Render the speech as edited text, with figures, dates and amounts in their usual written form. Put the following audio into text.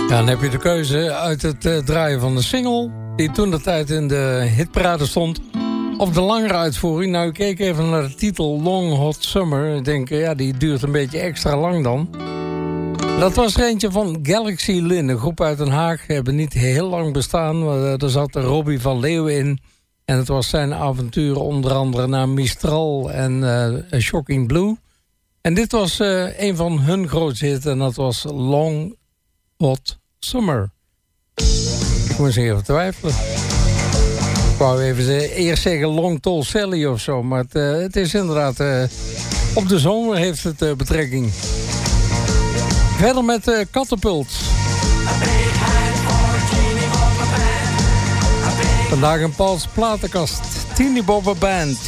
Ja, dan heb je de keuze uit het draaien van de single... die toen de tijd in de hitparade stond... of de langere uitvoering. Nou, ik keek even naar de titel Long Hot Summer. Ik denk, ja, die duurt een beetje extra lang dan. Dat was er eentje van Galaxy Lin, een groep uit Den Haag. Ze hebben niet heel lang bestaan. Maar er zat Robbie van Leeuwen in. En het was zijn avonturen onder andere naar Mistral en Shocking Blue. En dit was een van hun grootste hits en dat was Long Hot Summer. Ik moest even twijfelen. Ik wou even eerst zeggen Long Tall Sally of zo. Maar het is inderdaad... op de zomer heeft het betrekking. Verder met Catapult. Vandaag een Paul's platenkast. Teeny Bopper Band.